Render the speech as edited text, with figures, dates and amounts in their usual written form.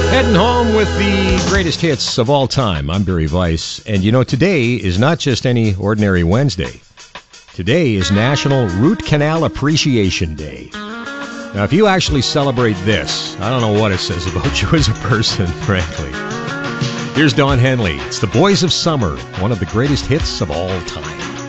Heading home with the greatest hits of all time. I'm Barry Weiss, and you know, today is not just any ordinary Wednesday. Today is National Root Canal Appreciation Day. Now, if you actually celebrate this, I don't know what it says about you as a person, frankly. Here's Don Henley. It's the Boys of Summer, one of the greatest hits of all time.